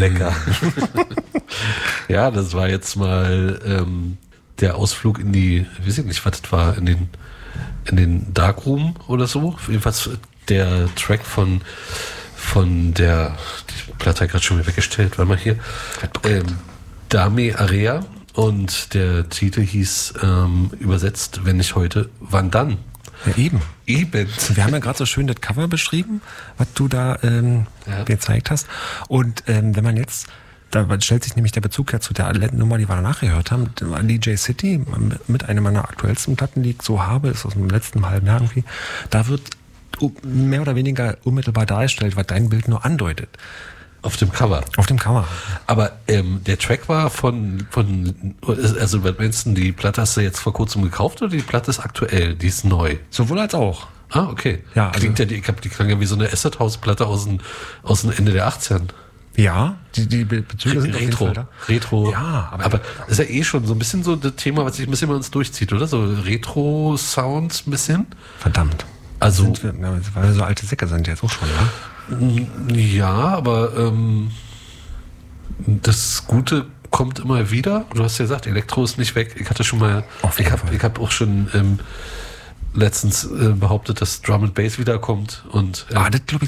Lecker. Ja, das war jetzt mal der Ausflug in die, ich weiß nicht, was das war, in den Darkroom oder so. Jedenfalls der Track von der, die Platte habe ich gerade schon wieder weggestellt, warte mal hier, Dame Area, und der Titel hieß übersetzt, wenn nicht heute, wann dann? Ja, eben. Eben. Wir haben ja gerade so schön das Cover beschrieben, was du da gezeigt hast. Und wenn man jetzt, da stellt sich nämlich der Bezug ja zu der Nummer, die wir danach gehört haben, DJ City, mit einem meiner aktuellsten Platten, die ich so habe, ist aus dem letzten halben Jahr irgendwie, da wird mehr oder weniger unmittelbar dargestellt, was dein Bild nur andeutet. Auf dem Cover. Auf dem Cover. Aber der Track war also was meinst du, die Platte hast du jetzt vor kurzem gekauft oder die Platte ist aktuell, die ist neu? Sowohl als auch. Ah, okay. Ja, also klingt die klang ja wie so eine Acid House Platte aus dem Ende der 80ern. Ja, die Bezüge sind auf jeden Fall da. Retro. Ja, aber ist ja eh schon so ein bisschen so das Thema, was sich ein bisschen bei uns durchzieht, oder? So Retro-Sounds ein bisschen. Verdammt. Also, weil wir so alte Säcke sind jetzt auch schon, ja? Ja, aber das Gute kommt immer wieder. Du hast ja gesagt, Elektro ist nicht weg. Ich hatte schon mal, ich habe auch schon letztens behauptet, dass Drum and Bass wiederkommt. Und das glaube